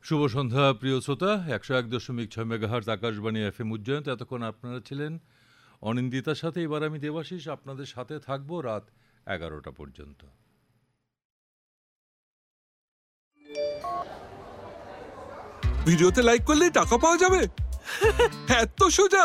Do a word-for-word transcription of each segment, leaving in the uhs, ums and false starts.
শুভ সন্ধ্যা প্রিয় শ্রোতা, একশো এক দশমিক ছয় megahertz Akashvani F M Ujjayanta. এতক্ষণ আপনারা ছিলেন অনিন্দিতার সাথে। এবার আমি দেবাশিস আপনাদের সাথে থাকবো রাত এগারোটা পর্যন্ত। ভিডিওতে লাইক করলে টাকা পাওয়া যাবে, এত সোজা।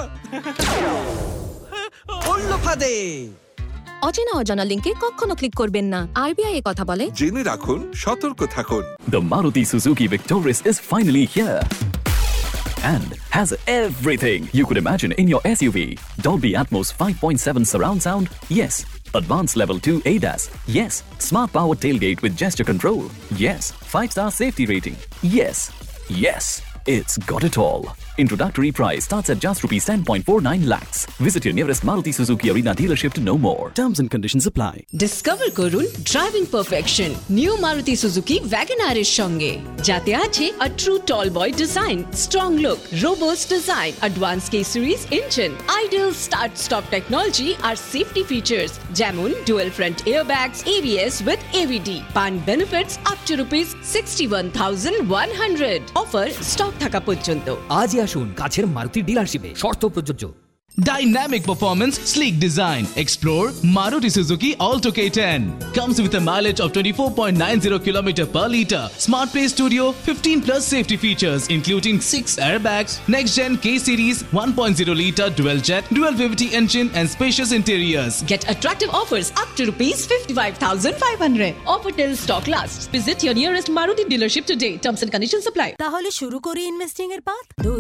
পড়লো ফাঁদে। অচেনা অজানা লিংকে কখনো ক্লিক করবেন না। আরবিআই এ কথা বলে। জেনে রাখুন, সতর্ক থাকুন। The Maruti Suzuki Victoris is finally here and has everything you could imagine in your S U V. Dolby Atmos five point seven surround sound, yes. Advanced Level two A D A S, yes. Smart Power Tailgate with gesture control, yes. five star safety rating, yes. Yes, it's got it all. Introductory price starts at just rupees ten point four nine lakhs. Visit your nearest Maruti Suzuki Arena dealership to know more. Terms and conditions apply. Discover করুন driving perfection new Maruti Suzuki WagonR এর সঙ্গে, যাতে আছে a true tall boy design, strong look, robust design, advanced K series engine, ideal start stop technology R safety features যেমন dual front airbags, A B S with A V D, পান benefits up to rupees sixty-one thousand one hundred. Offer stock থাকা পর্যন্ত। আজই আসুন কাছের মারুতি ডিলারশিপে, শর্ত প্রযোজ্য। Dynamic performance, sleek design. Explore Maruti Suzuki Alto K ten. Comes with a mileage of twenty-four point nine zero kilometers per liter. Smart Play Studio, fifteen plus safety features including six airbags, next gen K series one point zero liter dual jet, dual V V T engine and spacious interiors. Get attractive offers up to rupees fifty-five thousand five hundred. Offer till stock lasts. Visit your nearest Maruti dealership today. Terms and conditions apply. তাহলে শুরু করি investing এর পাঠ।